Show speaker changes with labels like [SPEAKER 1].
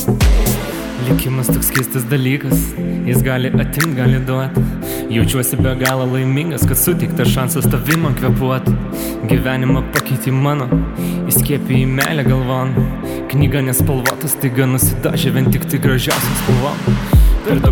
[SPEAKER 1] Likimas toks keistas dalykas, jis gali atimt, gali duot. Jaučiuosi be galo laimingas, kad suteiktas šansas tavim man kvėpuot. Gyvenimą pakeitė mano, įskiepė į meilę galvon. Knyga nespalvota, staiga nusidažė vien tik tai gražiausiam spalvom. Per daug